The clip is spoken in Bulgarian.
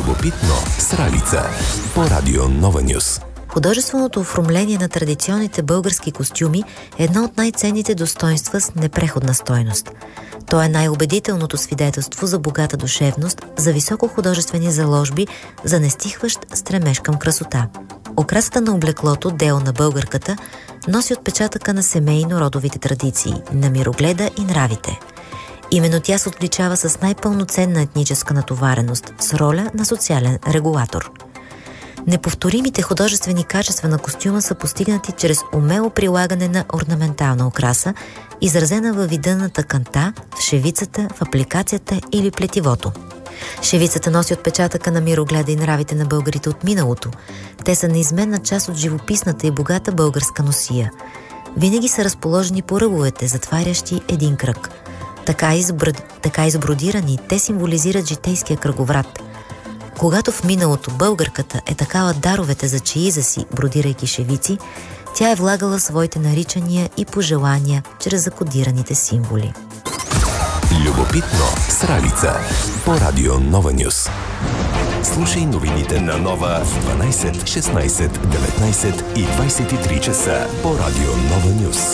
Любопитно с Ралица по Радио Нова Нюс. Художественото оформление на традиционните български костюми е едно от най-ценните достоинства с непреходна стойност. То е най-убедителното свидетелство за богата душевност, за високохудожествени заложби, за нестихващ стремеж към красота. Окрасата на облеклото, дело на българката, носи отпечатъка на семейно-родовите традиции, на мирогледа и нравите. Именно тя се отличава с най-пълноценна етническа натовареност, с роля на социален регулатор. Неповторимите художествени качества на костюма са постигнати чрез умело прилагане на орнаментална окраса, изразена във вида на тъканта, в шевицата, в апликацията или плетивото. Шевицата носи отпечатъка на мирогледа и нравите на българите от миналото. Те са неизменна част от живописната и богата българска носия. Винаги са разположени по ръбовете, затварящи един кръг. Така избродирани, те символизират житейския кръговрат. Когато в миналото българката е такава даровете за чеиза си, бродирайки шевици, тя е влагала своите наричания и пожелания чрез закодираните символи. Любопитно с Ралица по Радио Нова Нюс. Слушай новините на Нова в 12, 16, 19 и 23 часа по Радио Нова Нюс.